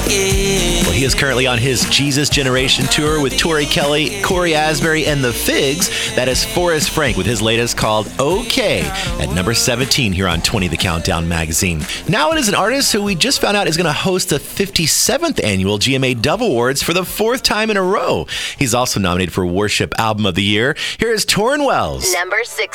Well, he is currently on his Jesus Generation tour with Tori Kelly, Corey Asbury, and the Figs. That is Forrest Frank with his latest called OK at number 17 here on 20 The Countdown magazine. Now it is an artist who we just found out is going to host the 57th annual GMA Dove Awards for the 4th time in a row. He's also nominated for Worship Album of the Year. Here is Torrin Wells. Number 6.